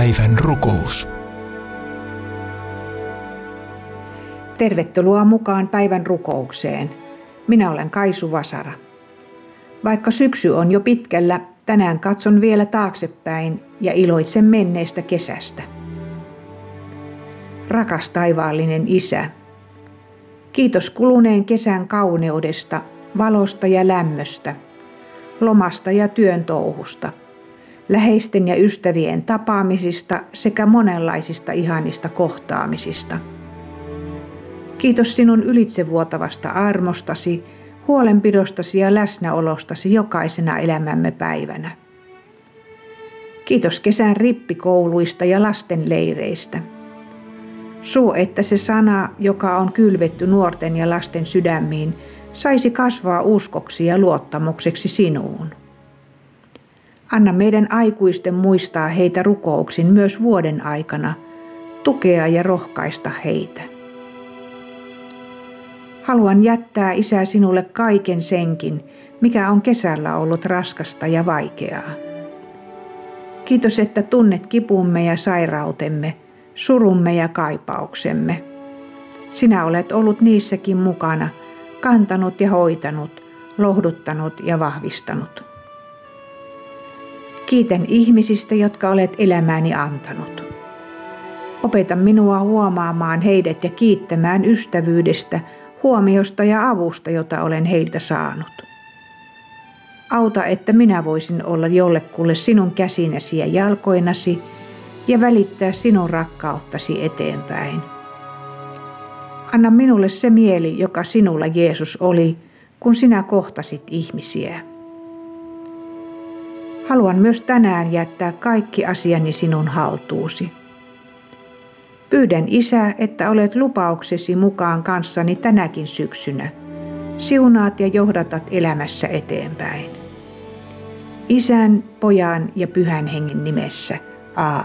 Päivän rukous. Tervetuloa mukaan päivän rukoukseen. Minä olen Kaisu Vasara. Vaikka syksy on jo pitkällä, tänään katson vielä taaksepäin ja iloitsen menneestä kesästä. Rakas taivaallinen Isä, kiitos kuluneen kesän kauneudesta, valosta ja lämmöstä, lomasta ja työn touhusta, läheisten ja ystävien tapaamisista sekä monenlaisista ihanista kohtaamisista. Kiitos sinun ylitsevuotavasta armostasi, huolenpidostasi ja läsnäolostasi jokaisena elämämme päivänä. Kiitos kesän rippikouluista ja lastenleireistä. Suo, että se sana, joka on kylvetty nuorten ja lasten sydämiin, saisi kasvaa uskoksi ja luottamukseksi sinuun. Anna meidän aikuisten muistaa heitä rukouksin myös vuoden aikana, tukea ja rohkaista heitä. Haluan jättää, Isä, sinulle kaiken senkin, mikä on kesällä ollut raskasta ja vaikeaa. Kiitos, että tunnet kipumme ja sairautemme, surumme ja kaipauksemme. Sinä olet ollut niissäkin mukana, kantanut ja hoitanut, lohduttanut ja vahvistanut. Kiitän ihmisistä, jotka olet elämääni antanut. Opeta minua huomaamaan heidät ja kiittämään ystävyydestä, huomiosta ja avusta, jota olen heiltä saanut. Auta, että minä voisin olla jollekulle sinun käsinäsi ja jalkoinasi ja välittää sinun rakkauttasi eteenpäin. Anna minulle se mieli, joka sinulla, Jeesus, oli, kun sinä kohtasit ihmisiä. Haluan myös tänään jättää kaikki asiani sinun haltuusi. Pyydän, Isä, että olet lupauksesi mukaan kanssani tänäkin syksynä. Siunaat ja johdatat elämässä eteenpäin. Isän, Pojan ja Pyhän Hengen nimessä. Aamen.